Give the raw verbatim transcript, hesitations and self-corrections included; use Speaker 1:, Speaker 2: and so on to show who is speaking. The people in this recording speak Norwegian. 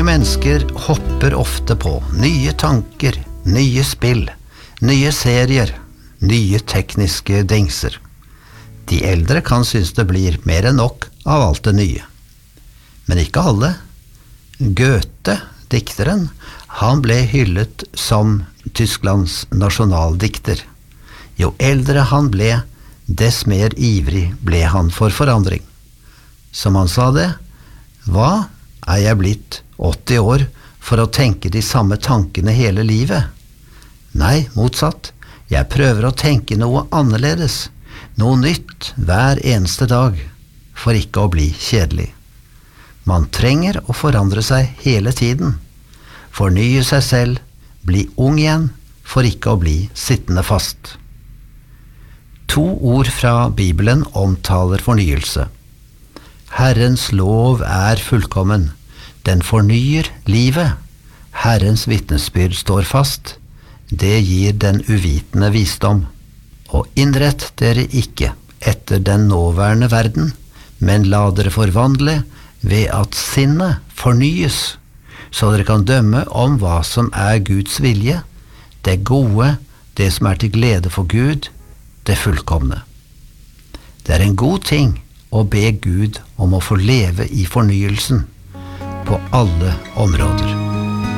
Speaker 1: Unge mennesker hopper ofte på nye tanker, nye spill, nye serier, nye tekniske dingser. De eldre kan synes det blir mer enn nok av alt det nye. Men ikke alle. Goethe, dikteren, han ble hyllet som Tysklands nasjonaldikter. Jo eldre han ble, dess mer ivrig ble han for forandring. Som han sa det, hva er jeg blitt åtti år for å tenke de samme tankene hele livet? Nei, motsatt. Jeg prøver å tenke noe annerledes, noe nytt hver eneste dag, for ikke å bli kjedelig. Man trenger å forandre seg hele tiden, fornye seg selv, bli ung igjen, for ikke å bli sittende fast. To ord fra Bibelen omtaler fornyelse. Herrens lov er fullkommen, den fornyer livet. Herrens vitnesbyrd står fast, det gir den uvitende visdom. Og innrett dere ikke etter den nåværende verden, men la dere forvandle ved at sinnet fornyes, så dere kan dømme om hva som er Guds vilje, det gode, det som er til glede for Gud, det fullkomne. Det er en god ting å be Gud om å få leve i fornyelsen på alle områder.